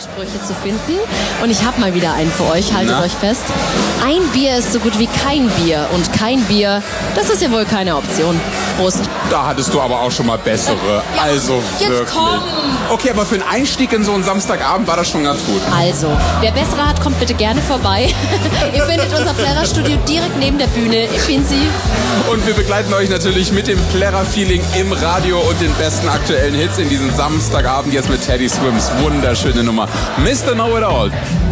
Sprüche zu finden. Und ich habe mal wieder einen für euch, haltet euch fest. Ein Bier ist so gut wie kein Bier. Und kein Bier, das ist ja wohl keine Option. Prost. Da hattest du aber auch schon mal bessere. Ja, also jetzt wirklich. komm. Okay, aber für einen Einstieg in so einen Samstagabend war das schon ganz gut. Also, wer bessere hat, kommt bitte gerne vorbei. Ihr findet unser Plärrer-Studio direkt neben der Bühne. Ich bin sie. Und wir begleiten euch natürlich mit dem Plärrer-Feeling im Radio und den besten aktuellen Hits in diesen Samstagabend jetzt mit Teddy Swims. Wunderschöne Nummer. Mr. Know It All.